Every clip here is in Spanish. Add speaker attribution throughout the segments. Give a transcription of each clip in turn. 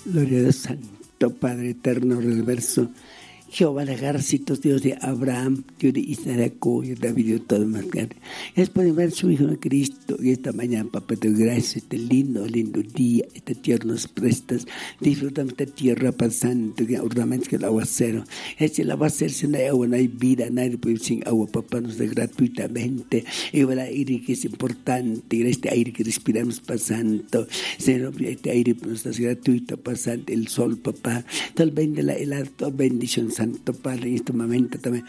Speaker 1: Gloria a Dios Santo, Padre eterno del verso. Jehová de ejércitos, Dios de Abraham, Dios de Isaac, Dios de David, Dios todo más grande. Es por ver su Hijo en Cristo. Y esta mañana, papá, te doy gracias, este lindo día, esta tierra nos prestas. Disfrutamos esta tierra pasando, que ornamentos que el aguacero. El aguacero, si no hay agua, no hay vida, nadie puede vivir sin agua, papá, nos da gratuitamente. Y el aire que es importante, este aire que respiramos pasando. Señor, este aire nos da gratuito pasando, el sol, papá. Todo el bien de la toda bendición, Santo Padre, en este momento también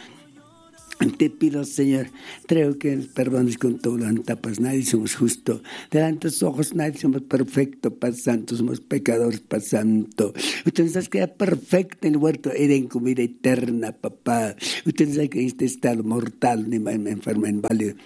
Speaker 1: te pido, Señor, creo que perdones con todo lo tapas, nadie somos justos, delante de tus ojos nadie somos perfectos, Padre Santo, somos pecadores, Padre Santo. Usted nos hace quedar perfecto en el huerto Edén, comida eterna, papá. Usted nos hace que en este estado mortal, ni enfermo, inválido,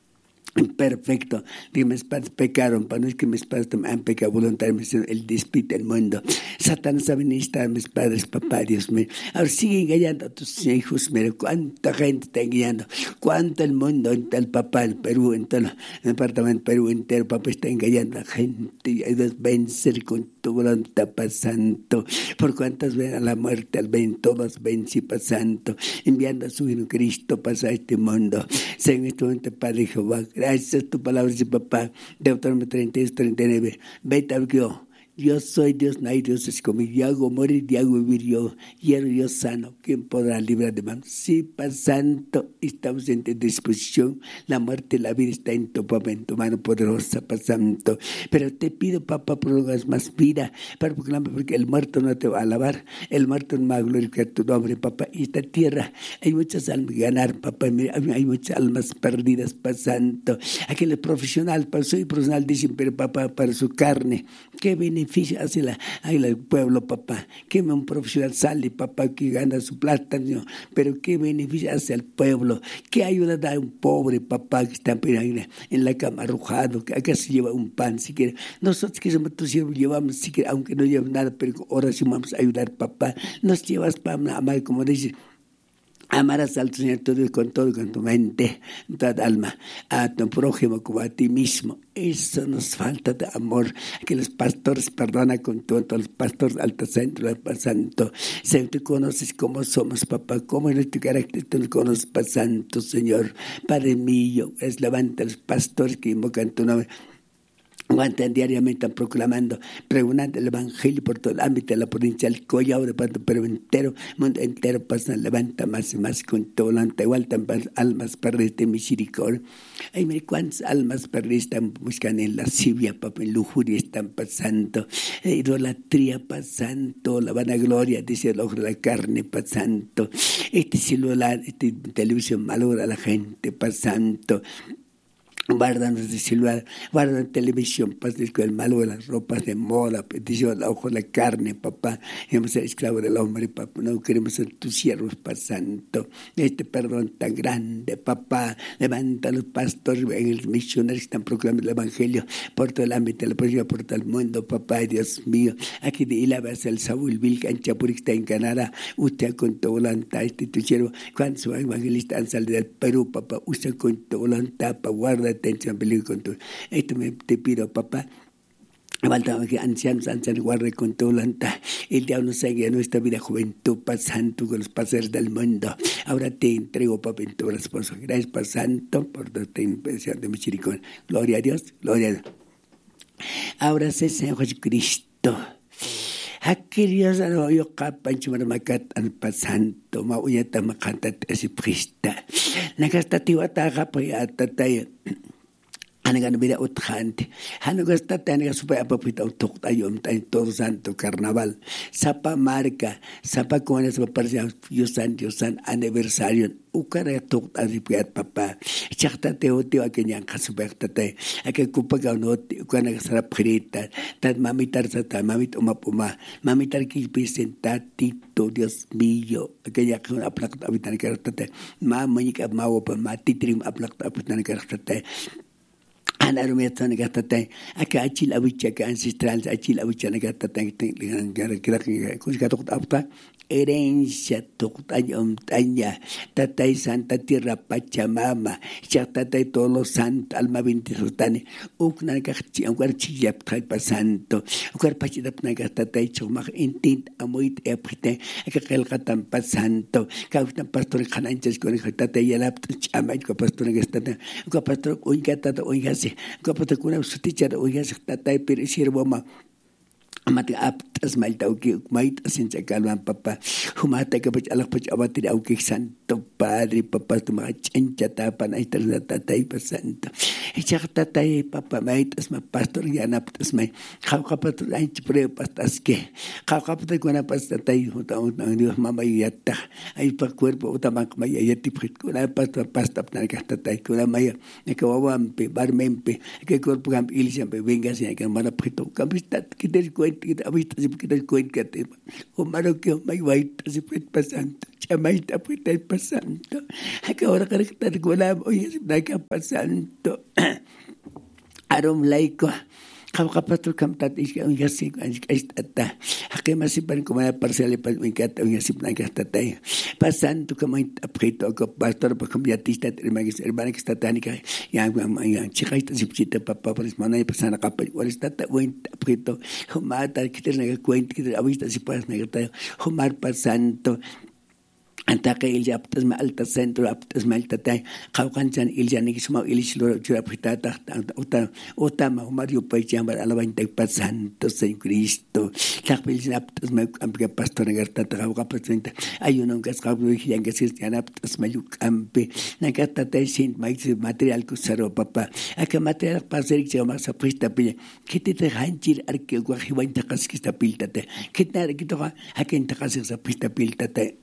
Speaker 1: imperfecto, que mis padres pecaron, para no es que mis padres han pecado voluntariamente, el despite el mundo. Satanás ha venido a mis padres, papá, Dios mío. Ahora sigue engañando a tus hijos, mira, cuánta gente está engañando, cuánto el mundo, el papá, el Perú, en todo el departamento Perú entero, papá, está engañando a la gente, y hay que vencer con tu voluntad, Padre Santo, por cuántas ven a la muerte, al ven, todas ven, sí, Padre Santo, enviando a su Hijo Cristo, pasa a este mundo. Sea en este momento, Padre Jehová, gracias a tu palabra, dice papá, Deuteronomio 32-39. Vete al yo soy Dios, no hay dioses como yo hago morir y hago vivir yo, hiero yo sano, ¿quién podrá librar de manos? Sí, Padre Santo, estamos en tu disposición, la muerte y la vida está en tu papá, en tu mano poderosa, Padre Santo, pero te pido, papá, prolongas más vida, para proclamar, porque el muerto no te va a alabar, el muerto no va a glorificar tu nombre, papá, y esta tierra hay muchas almas que ganar, papá, hay muchas almas perdidas, Padre Santo, aquel es profesional, soy profesional, dicen, pero papá, para su carne, ¿qué beneficio hacia el pueblo, papá? Que un profesional sale, papá, que gana su plata, ¿no? Pero qué beneficio hacia el pueblo, qué ayuda da a un pobre papá que está en la cama arrojado, que acá se lleva un pan siquiera. Nosotros que somos tus siervos llevamos siquiera, aunque no llevamos nada, pero ahora sí vamos a ayudar, papá. Nos llevas para amar, como dice, amarás al Señor con todo, con tu mente, toda alma, a tu prójimo como a ti mismo. Eso nos falta de amor. Que los pastores perdonan con todo, los pastores alto centro, Padre Santo. Señor, tú conoces cómo somos, papá, cómo es nuestro carácter, tú nos conoces, Padre Santo, Señor. Padre mío, levanta a los pastores que invocan tu nombre. Aguantan diariamente proclamando, pregonando el Evangelio por todo el ámbito de la provincia del Collao, de Perú entero, mundo entero, pasan, levanta más y más con todo lo igual también almas perdidas de misericordia. Ay, mire cuántas almas perdidas están buscando en lascivia, papá, en lujuria están pasando, idolatría pasando, la vanagloria, dice el ojo de la carne pasando, este celular, esta televisión malogra a la gente pasando. Guardan de celular, guardan televisión, pasas con el malo de las ropas de moda, petición al ojo de la carne, papá. Queremos ser esclavos del hombre, papá. No queremos ser tus siervos, Padre Santo. Este perdón tan grande, papá. Levanta a los pastores, los misioneros que están proclamando el Evangelio por todo el ámbito de la provincia, por todo el mundo, papá, Dios mío. Aquí de Ilabas, el Saúl Vilca, en Chapuri, que está en Canadá. Usted con tu voluntad, tu siervo. Cuando su evangelista han salido del Perú, papá, usted con tu voluntad, papá, guarda atención, peligro con tu. Esto te pido, papá. Faltaba que ancianos, guarde con tu voluntad. El diablo nos sigue en nuestra vida, juventud, Padre Santo, con los pasajes del mundo. Ahora te entrego, papá, en tu esposo. Gracias, Padre Santo, por tu impresión de misericordia. Gloria a Dios, gloria a Dios. Ahora sí, Señor Jesucristo. Aquellos a lo yo capan chumarmacat al pasanto, mauyata macantat esiprista. Nagastatiwata kapayata tayo. Anagan mira utkante. Hanagastata anaga super apapita utoktayom tay todo santo carnaval. Sapa marca, sapa con esa parcia yo san aniversario. Ukara tok aripiat papa. Chakta te otio akenyan kasuberta te. Ake kupaga noti ukana sarap krita. Tad mamitar sata mamit umapuma. Mamitar ki presenta tito Dios mío. Aquella que una plata habitan kartate. Ma manika mawo pa ma titrim aplakta habitan kartate. Anarumiatana gatatay aka achil awicha ka ancestrales achil awichana gatatay kuskatokta herencia toktañom taña tatay Santa Tierra Pachamama chatatay todos los santos alma bendiciones ukna gachi anguarchillap kalpa santo ukarpachidapna gatatay chomag intit amuit epite akakelkatan pa santo kausna pastor kananchas con tatay yalap chamay ko pastor gastata ko pastor uigatata uigase kapata kuna sutichar uigas tatay per sirvoma amati aptas malta uki mait asincha kalwan papa humata kapach alakpach abatir auki santo padre papa tuma chencha tapan aitar tatay pa santo echak tatay papa mait asma pastor yanaptas mai kapato anch pre pastaske kapata kuna pastatay Dios mama yatta ay pa cuerpo utamak maya yati kuna pasta tatay kuna maya nekawampe barmempe que cuerpo gam ilsiampe venga se que mara prito kampistat kitel kita abista si kita cuenta que Omaro que mai waita si pret pasando chamaita pret pasando que ahora carita de gola oye si naika pasando arom laico kapatro kamtat yasi esta hakema si pan como parcial pas winkata yasi naika tatay pasando como aprieto que pastor pa cambiatista hermana que está tánica ya chicaita si pchita papa por semana y pasana capa igual está buen aprieto humata que te naga cuenta que avista si pas naga humar pasando Antaka ilja aptas ma alta centro aptas ma alta tay kaukansan ilja nikisma ilishlo churapita ota ma Mario Payambar alabaintay pasanto San Cristo takpil aptas ma ampe pastor nagarta kaukapatsenta ayunon gas kaulo yang cristian aptas ma yukampe nagarta tay sin material kusaro papa aka material paserik chama sa prista pilla kitite hanchir arke guajiwainta kaskista piltate kitna kito haken takasik sa prista piltate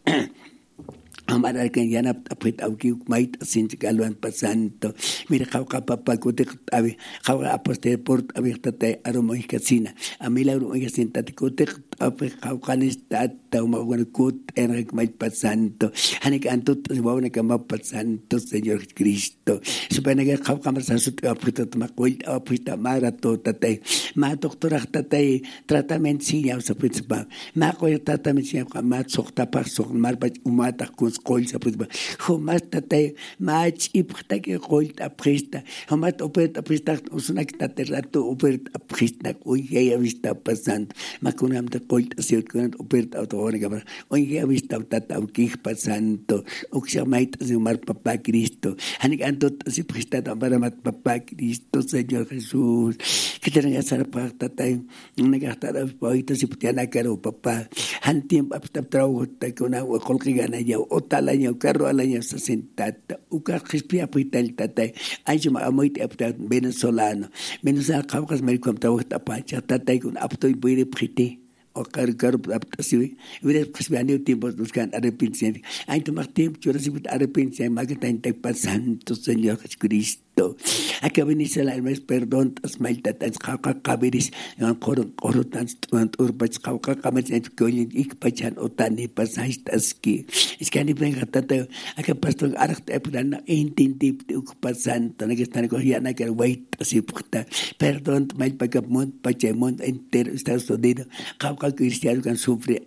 Speaker 1: Amara que ya na apret auki mait sin galwan pasanto mira kauka papa kote ave kauka aposte port abiertate aromo casina a milagro oiga sentate kote ave kauka nestata uma wan kot enrek mait pasanto hanik antot wauna kama pasanto Señor Cristo supone que kauka masasut apreta makoil apreta marato tate ma doctora tate tratamiento si ya se principal ma ko tratamiento si ma sokta pa sok marba umata Kolsa pues jomas tatay mach ipta que kolta presta jomas operta presta usuna que taterrato operta presta oye ya vista pasando macunam de kolta se con operta autorga oye ya vista tata ukih pasando oxamait se mar papá Cristo hanik antot se presta para mat papá Cristo Señor Jesús que tenga ser para tatay una gastada poita se putiana caro papá han tiempo hasta trabajo ta con agua colgana ya tal año carro al año 60 uka crispia pritel tatay ayuma amoit apta venezolano kaukas me kom tawta pacha tatay kun aptoy buire priti o car apta si vire crispiano tiempos buscan arrepentimiento ay tomar tiempo yo recibir arrepentimiento magata inte pasando Señor Jesucristo acá venirse la mes perdón asmalta tan kauka kabiris en koro tan urbach kauka kamet en koyin ik pachan otani pasastaski es que ni venga tata acá pastor arta epidana intintip pasan tan que están cogiana que wait así puta perdón mal pagamont pachemont entero Estados Unidos kauka cristiano kan sufre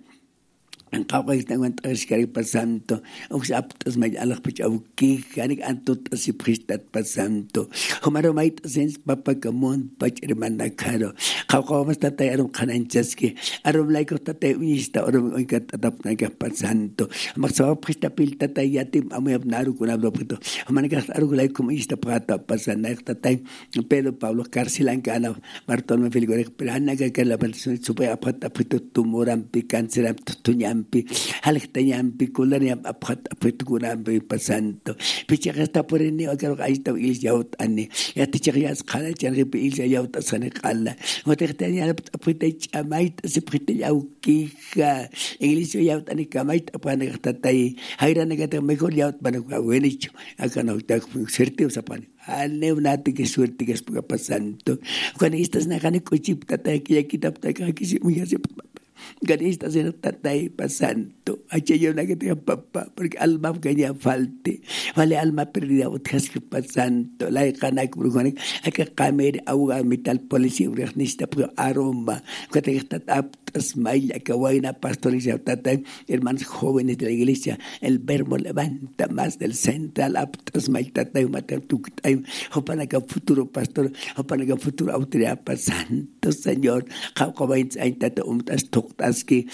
Speaker 1: ang kauka están en pasanto uxaptas may alak pach auki kanik antot si pristat pasanto humaro mait sens papa kamon pach hermana karo kauka mas tatay arom kananchaski arom laiko tatay unista arom oikat atap na pasanto magsawa prista pil tatay yatim amoy abnaru kunablo pito humanikas arum laiko unista prata pasanay tatay Pedro Pablo Carcilan kana Bartolomé Filigore pelana que la persona super apata pito tumoram picanceram tunyam halktanyampi kulanyam apretgurampi pasanto pichaka está por el niño que ahí está il yaut ani ya ticharias khala charip il yaut asane khala motertanya apretach amait se pretayau kika inglisio yaut ani kamait apana tatay hayra negata mejor yaut para wenicho akana utak serte usapan alne unati que suerte que es pasando cuando estás na gane cochip tatay que ya kitap tatay que si muy hace Ganista ser tatay pasanto. Achayo na kita papá, porque alma kanya falte. Vale alma perdida otras que pasanto. La kanak brujonek, aka kamer auga metal policía urgnista pro aroma. Cuando está aptas mail akawaina pastores tatay, hermanos jóvenes de la iglesia, el verbo levanta más del central aptas mail tatay matar tukay. Para que futuro pastor, para que futuro autoridad santo Señor, Jacobins tata umtas toktaski,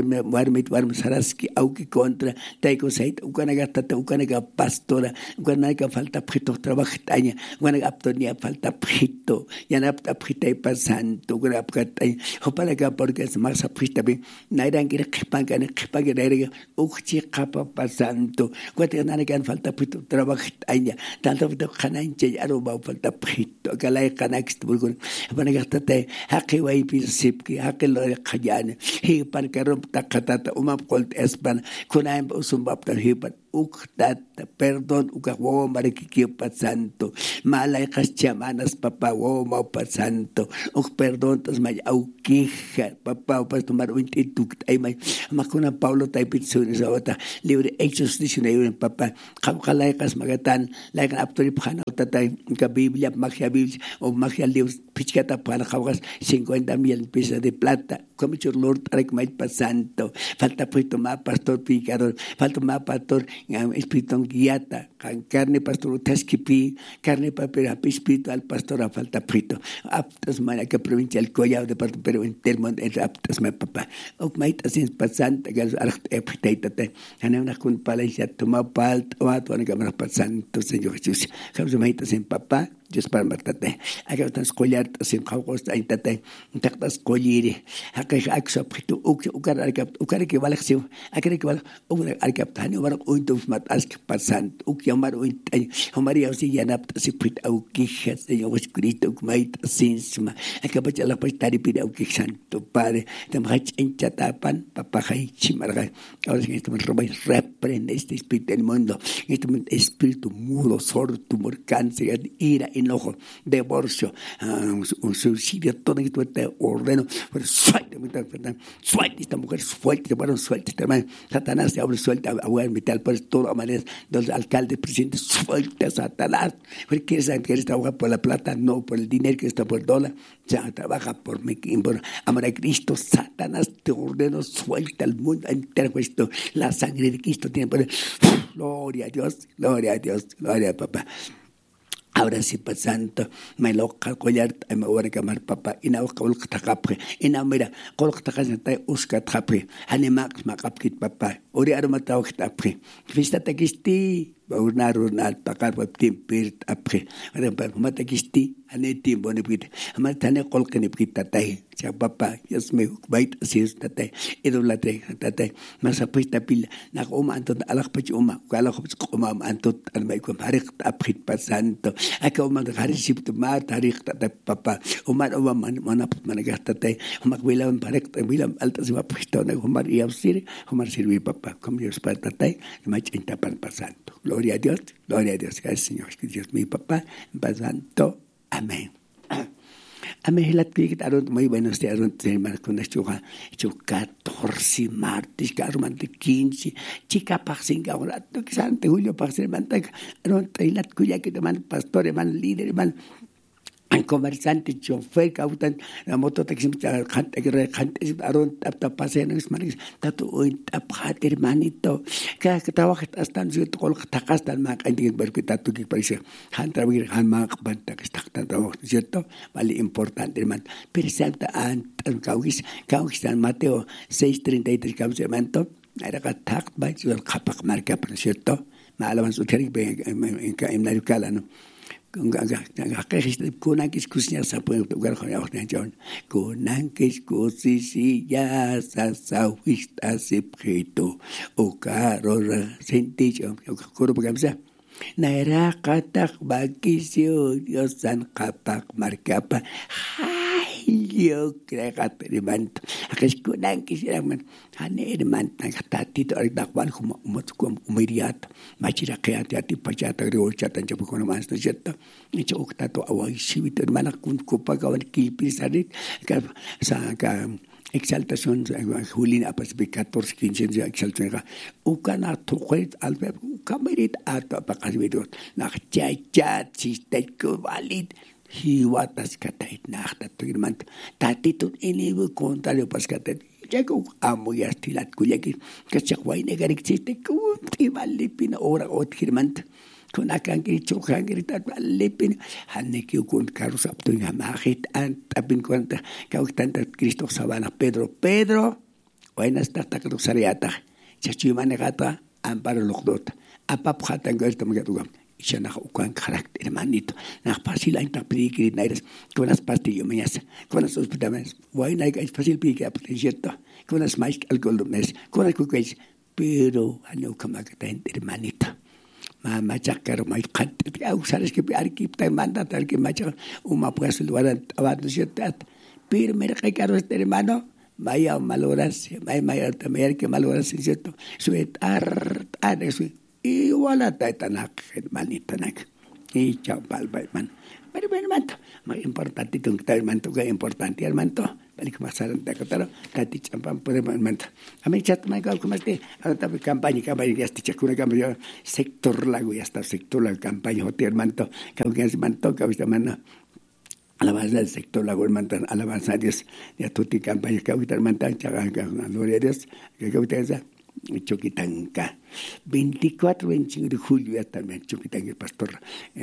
Speaker 1: warm saraski, auki contra, taiko sait, ukanaga tata, ukanaga pastora, ukanaga falta prito trabajtaña, ukanaga aptonia falta prito, yanapta prita y pasanto, ukanaga hopanaga porque es más aprista bien, nairangira kipanga, naira, ukchi capa pasanto, ukanaga falta prito trabajtaña, tanto kananche aroba falta prito, kalay kanax burgun, panagastate, haki way pisipki, haki lo kayane, he pankarum takatata, umapkolt espan, kunaim usumbapta hipat, uktat, perdón, ukawo marikikipa santo, malay chamanas papa, wo maupa santo, perdón, tas may aukija, papa, pas tomar untituk, ay may, makuna Paulo taipitsunis awata, libre Hechos 19, papa, kalay kas magatan, like an aptori pahana, tatay, ka Biblia, magia Biblia, o magia libros, pichata para jawas, 50,000 pesos de plata, como dicho Lord, arek may pasanto, falta pues tomar pastor picador, falta más pastor, espíritu guiata, carne pastor tasquipi, carne papel espiritual pastor a falta prito, aptas mana que provincia el collado de parte pero en termo aptas ma papá, o mait así pasante que arek epitaitate, ana una con palacia toma palt o atuana que más pasanto Señor Jesús, que mait así papá. Dios para matate, acá están escollar, sin jaucos, ahí tate, tactas collir, acá acá prito, ucar que vale que acá que vale, acá tani, vale untos matas que pasan, yamar untay, María si ya napta si prit auquija, Señor Jesucristo, mait sinsma, acá pacha la pastari pide auquij santo padre, te mach en chatapan, papajay chimarga, ahora en este momento reprende este espíritu del mundo, en este momento espíritu mudo, sordo, tumor, cáncer, ira, enojo, divorcio, un suicidio, todo esto te ordeno, pero suelte esta mujer, suelte, bueno, suelte, Satanás te abre, suelta, a meter por todas maneras, los alcaldes, presidentes, suelte a Satanás, porque quieres trabajar por la plata, no por el dinero que está por el dólar, ya trabaja por amor a Cristo, Satanás te ordeno, suelta al mundo entero, esto, la sangre de Cristo tiene poder, gloria a Dios, gloria a Dios, gloria a papá. Ahora sí, pasanto, me lo calcular, me voy a llamar papá, y no colca tapre, y no mira, colca tapre, usca tapre, animax macapkit papá, ori armatao tapre, vista takisti, Ronald, pagar por timpirt apre, para matakisti, anetim bonipit, amatane colca nipit tatay, ya papá, yas me bait así es tatay, idolate, tatay, mas apista pila, na oma antot alakpach oma, kalakopch oma antot almay com harik aprit pasanto, acá oma harisip tu mar, harik tatay papá, oma manaput managastatay, oma wilam parek, wilam altas mapito, na omar iabsir, omar sirvi papá, como Dios para tatay, mach intapan pasanto. Gloria a Dios, gracias Señor, que Dios mi papá, pasanto, amén. Amén, la actividad muy buenos días, hermanos, con esto, 14 martes, de 15, chica paxinga, ahora, que Santa Julio paxinga, la cuya que te man pastor, hermano líder, hermano, conversante, chofer, cautan, la moto taxi, cante, aron, tapasen, tatu, tapat, hermanito, que trabaja hasta en cierto col, hasta el mac, hay ver que tatu que parece, han trabajado, han mac, banta que está tan trabajo, ¿cierto? Vale, importante, hermano. Pero santa, cauquis, San Mateo 6:33, cauquis, hermano, era que tac, va, yo el capac marca, ¿cierto? Malaban su terrible en la yucala, ¿no? Kunangis kusnya sapu ugar khaya John kunangis kusisi ya sa wista sipkhito ukarora sentijo kuro pagamsa naira katak bakisio yosan kapak markapa yo creo que hermano aquel kunangis hermano ane hermano tati to dakwan como umiriat machira que ati pachata grio chatan chapu kono mas to jetta ni chokta to awai sibit hermano kun kopa kawan kilpisarit ka sa ka exaltación, Julina, pues, 14, 15, exaltación, Ucana, Tujuet, Albert, Ucamerit, Ato, Pacasvidot, nach Chaychat, Sisteko, Valid, Hiwatas, Katait, Nachta, Tuirmant, Tatitut, Enibu, Contalio, Pascatet, Jago, Amo, Yastilat, Kuyaki, Cachahuay, Negarik, Sisteko, Timalipin, Ora, Otkirmant. Con akangri chokangri tat lepin hanne ki kun carlos apto en hamagit tapin cuenta que tanta Cristo sabana Pedro buenas tardes que sariata chachimane gata amparo lokdot apap hatan gelta magatuga ishana ukan carácter hermanito na pasila interpreti nairas con las pastillas meñas con los hospitales buena es fácil pique aplicierto con las mais alcoholmes con el cuqueis pero hanne ukamagata hermanito Mama cakar mai kat au sabes que arki te manda tal que macha uma pues lugar abando ciertat pero mira que caro este hermano vaya maloras vaya también que maloras cierto suetar eso igual a tanak hermanita nak y chao palman pero hermano muy importante que hermano que importante hermano balik masalan takataro kati champam puede hermano a mí chat mai como este ahora campaña ya está chakura campaña sector lago ya está sector la campaña hotel hermano que es manto que ahorita mano alabanza del sector lago hermano alabanza a Dios ya tuti campaña que ahorita hermano chaga gloria a Dios que ahorita esa Choquitanca 24-25 de julio también Choquitanca el pastor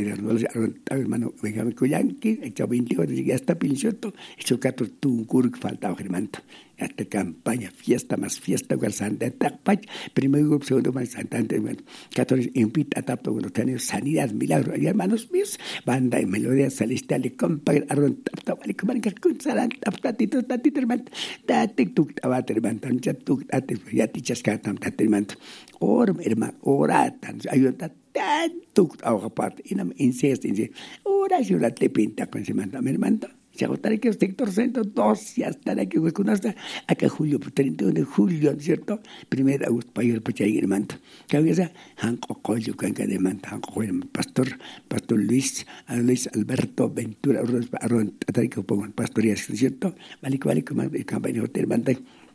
Speaker 1: hermano Benjamín Coyanqui el 28 ya está pinchoto y chocato tunkur faltaba hermano esta campaña fiesta más fiesta con Santa Tapach primero grupo segundo más Santa católicos invita a tapar cuando tienen sanidad milagro y hermanos míos banda y melodía celestial y compadre arron tapta vale como que con salan tapta tito hermano date tu abate hermano ya tu date ya tichas ka tam date hermano hermano oratan ayuda tanto a parte inam insiste ora yo la te pinta con semana hermano se agotará que el sector 102 ya estará que conoce acá julio 31 de julio, ¿cierto? 1 de agosto para ir para allá hermano. Que había Hanco Coyo que de manta pastor Luis Alberto Ventura Arron Atarico Pongo pastoría, ¿cierto? Vale como el campaña hotel manta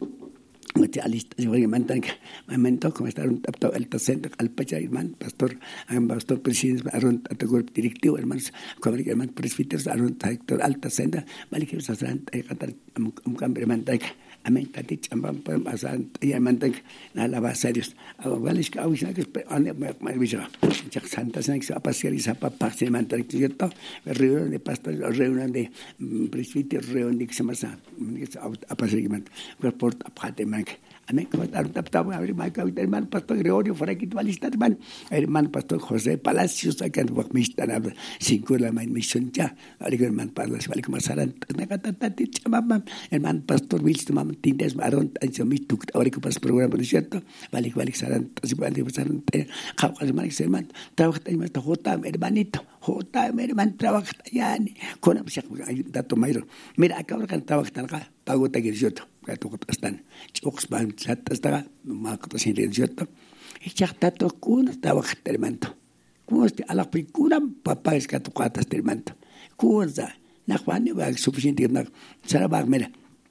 Speaker 1: mucha lista yo voy a mantar momento como estar un tapto el centro al pacha hermano pastor presidente arron atagor directivo hermanos como hermano presbíteros arron director alta senda vale que se hagan cantar un cambio mantar amén tati chambam pasan ya mantar la base Dios vale que ausa que me visa santa sana que pasear y sapa pasar mantar cierto reunión de pastores reunión de presbíteros reunión de que se masa a pasar por aparte amén como taptaba abrir más hermano pastor Gregorio fuera que valista hermano pastor José Palacios acá en Guamistana 5 de la misión ya hermano Palacios vale como saran tati chamam hermano pastor Wilson tindes maron en mi tuk ahora que pas programa no cierto vale saran así vale saran hermano trabaja en esta hermanito hermano trabaja ya con dato mayor mira acá ahora que trabaja acá pago te que cierto gato están chocos van hasta marco sin cierto y ya tato kun trabaja hermano como este a la picura papá es gato cuatas hermano cosa na Juan va suficiente na saraba mira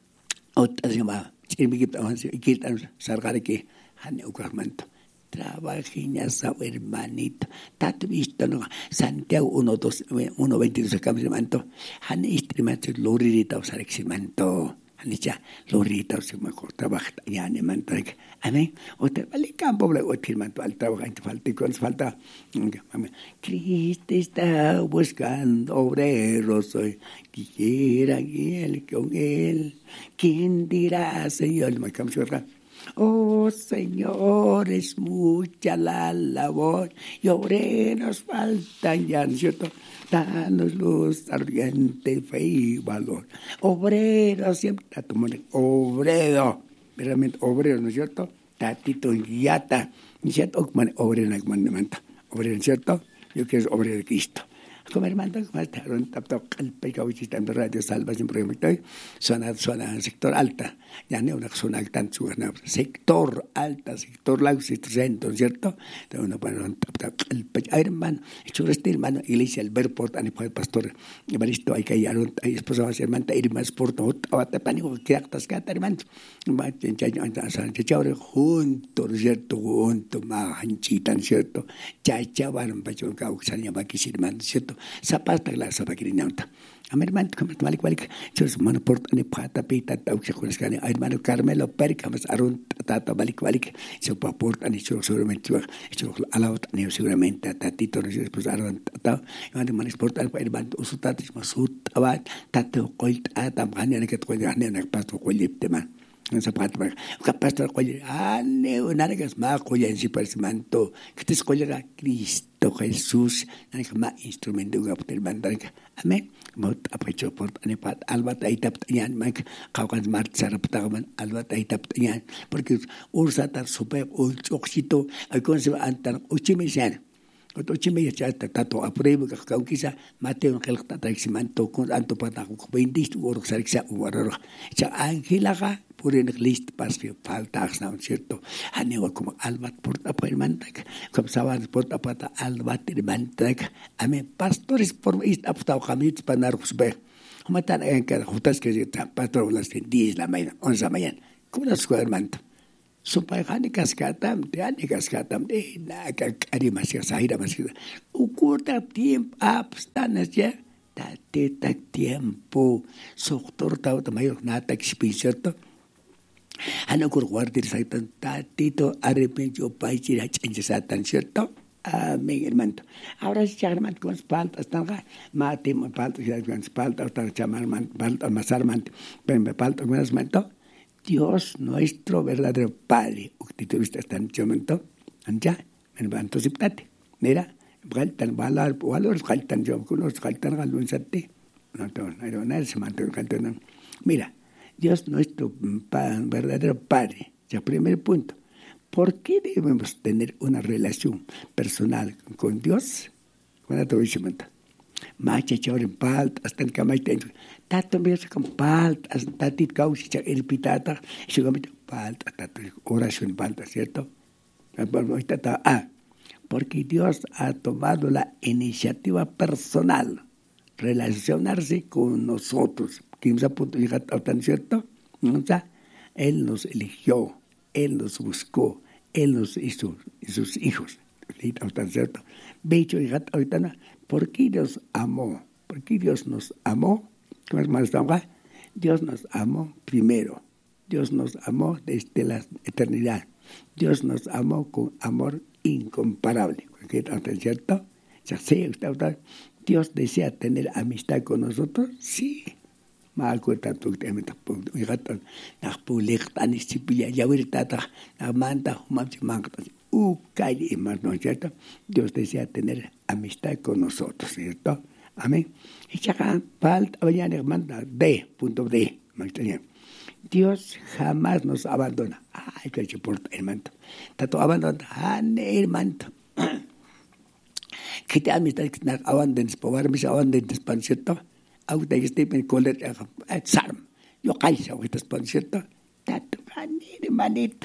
Speaker 1: otra se va me gibt avance geht sargare que han ucrmanto trabajiñas a hermanito tato visto no Santiago 1:22 acá hermano han instrumento loririta usar eximento Anicha, Lorita, se mejor trabaja, ya ni mantrek. Amén. Otra, vale, campo, otra, manto al trabajo, falta. Cristo está buscando obreros hoy. Quisiera él con él. ¿Quién dirá, Señor? Me cambio acá. Oh Señor, es mucha la labor y obreros faltan ya, ¿no es cierto? Danos luz, ardiente, fe y valor. Obrero, siempre está tomando obrero, realmente obrero, ¿no es cierto? Tatito guiata, ¿no es cierto? Obrero, ¿no es cierto? Yo quiero ser obrero de Cristo. Como hermano, como estaron, tapto, el pecado, radio, salvación, programa, zona sector alta. ya no una zona tan su sector alta, sector largo, sector centro, ¿cierto? Entonces uno pone el hermano, hecho este hermano, iglesia, el ver por el pastor, Evaristo, hay que ir a esposa, va a ser manta, ir más por todo, a pánico, que actas, que hermano, juntos, ¿cierto? Juntos, manchitan, ¿cierto? Chachaban, pachón, causaña, vaquisirman, ¿cierto? Zapata, la zapaquirinauta. A mi hermano, malik, yo soy mano por ni pata pita, taucha con escane, hermano Carmelo Perica, más arun, tata, malik, yo por ni yo seguramente, yo alabot, ni seguramente, tatito, después arun, tata, hermano sport, hermano, usutatis, masut, abat, tato, colt, atam, hanya, que tu hanya, que pasto, colip, man. Sapat ba kapag koy nanagas ma koy en si persmanto que te escolla Cristo Jesús nanagas ma instrumento gaputel bandarga amen mot aprecho por anepat albat aitap yan mak kawan mart saraptaman albat aitap yan porque ursatar super oxito al conse antar uchimisan Otochime ya tato apruebo que cauquisa Mateo que tata eximanto con anto pata con 20 oro sarxa oro ya angelaga por en list pasio falta no cierto anego como albat porta por mantak como saban porta pata albat de mantak ame pastores por ist aptao kamit panar kusbe como tan en que jutas que pastor las 10 la mañana 11 la mañana como las hermano supaya hani kaskatam de na kari masih sahira masih ukur tak tiempo abstanas ya tate tak tiempo soktor tahu tamayo nata expicerto ano kur guardir saitan tatito arrepenjo paisira change satan cierto amén hermano ahora si charman con espalda están mate palta con espalda hasta chamar man palta masar man ben palta con esmento Dios nuestro verdadero Padre, uktituviste hasta en este momento, anja, en banto siptate, mira, faltan valores, faltan yo, unos faltan galón sate, no hay nada, se mantiene faltan. Mira, Dios nuestro verdadero Padre, ya primer punto, ¿por qué debemos tener una relación personal con Dios? Cuando te voy a comentar. Macha chaurin palt hasta el camay tengo tato me hace con palt hasta tatit causi cha el pitata y yo me palt hasta oración palt cierto porque Dios ha tomado la iniciativa personal relacionarse con nosotros que nos ha punto llegar tan cierto o sea él nos eligió él nos buscó él nos hizo sus hijos tan cierto becho llegar ahorita ¿por qué Dios amó? ¿Por qué Dios nos amó? ¿Cómo es más? Dios nos amó primero. Dios nos amó desde la eternidad. Dios nos amó con amor incomparable. ¿Es cierto? ¿Dios desea tener amistad con nosotros? Sí. Dios desea tener amistad con nosotros, ¿cierto? Amén. Y ya D. Dios jamás nos abandona. Ay, que importa, hermano. Tanto abandona, hermano. Que te amistad que nos abandones, por mis abandones, ¿cierto? Ahorita yo estoy en colegio, sarm. Yo calzo, ¿estás por cierto? Tanto, hermanito.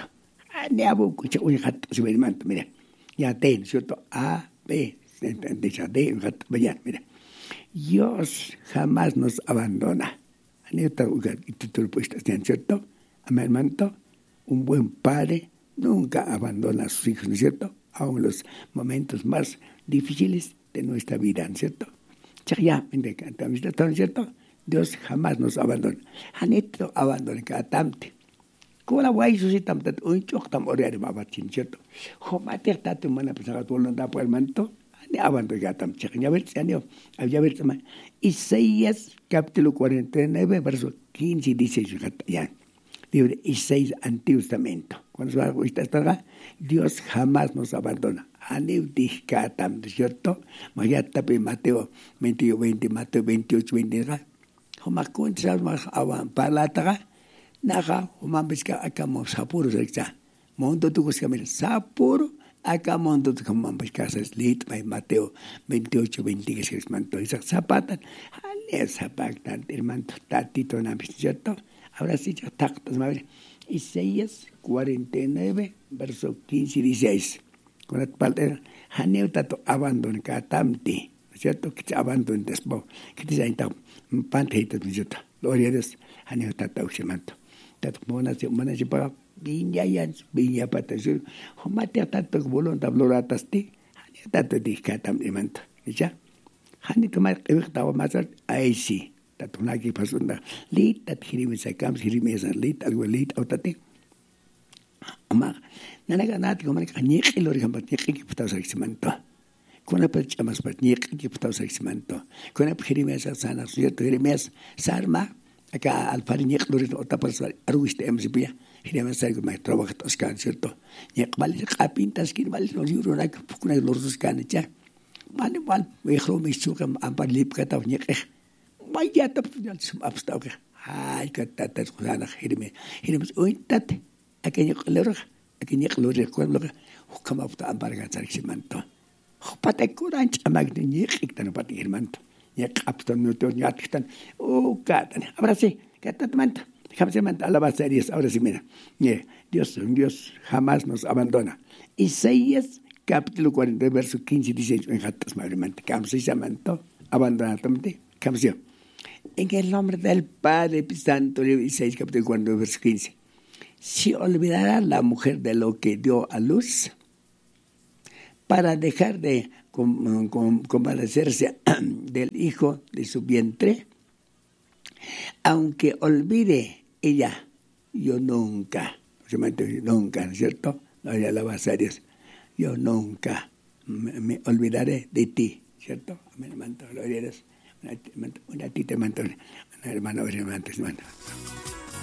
Speaker 1: Mira, ya ten, ¿cierto? A, B, D, mira. Dios jamás nos abandona. ¿Cierto? A mi hermano, un buen padre nunca abandona a sus hijos, ¿no es cierto? Aún en los momentos más difíciles de nuestra vida, ¿no es cierto? Ya, ¿no es cierto? Dios jamás nos abandona. Anito abandona cada tante. Como la guay suscitam tat un chok tam oriare mabatin cierto. Jomater tatu mana pesaka tolon da por manto. Ani abando gatam cheknya ver anio. Había ver tama. Isaías capítulo 49 verso 15 dice ya. Libre Isaías Antiguo Testamento. Cuando se va a estar Dios jamás nos abandona. Ani dihkatam cierto. Mayatape Mateo 21 20 Mateo 28 20. Jomakun sabas awan palataga. Naga, humambisca acá sapuro sexa. Monto tu coscamil sapuro acá monto tu humambisca es lit by Mateo 28 26 manto. Isa zapatan. Ale zapatan el manto tatito na cierto. Ahora sí, ya tactos, madre. Isaías 49, verso 15 y 16. Con la palabra, Haneo tato abandon katamti, ¿no es cierto? Que te abandon después, que te saben, panteitas, ¿no es cierto? Gloria a Dios, Haneo tato auxemanto. Tato monas para viña patasur, homate tato volonta blorataste, Haneo tato di katamti manto, ¿ya? Haneo tomar evitaba más ahí sí. Tato naki pasunda, lit tat hirimi sakam hirimi san lit algo lit autate. Ama nanaga nati como que niqui lo rigan pat niqui putau saximanto. Kuna pat chamas pat niqui putau saximanto. Kuna hirimi sa sana cierto hirimi sarma acá al pari niqui lo rigan otra persona arguiste emsipia. Hirimi sa que me trabaja toscan cierto. Niqui vale capintas que vale los libros na kuna los toscan ya. Vale me khlo me suka ampar lip kata niqui. Vaya tapos abstau que ay que tatas khana hirimi ointat aquello lore cuando como apta ambarga sarximanto pata kuran chamagni niktan pati hermanto ya captan no to nyattan katan ahora sí katatmanto jamás alabacerías ahora sí mira Dios jamás nos abandona. Isaías capítulo 40 verso 15 y 16 en jatas madremente camsi llamanto abandonatamente camsió. En el nombre del Padre Santo, Isaías capítulo 40, verso 15. ¿Se olvidará la mujer de lo que dio a luz para dejar de compadecerse del hijo de su vientre? Aunque olvide ella, yo nunca, ¿no es cierto? No hay alabazarias. Yo nunca me olvidaré de ti, ¿cierto? Amén, manto, gloria a Dios. Una tita manto, una hermana, hermana.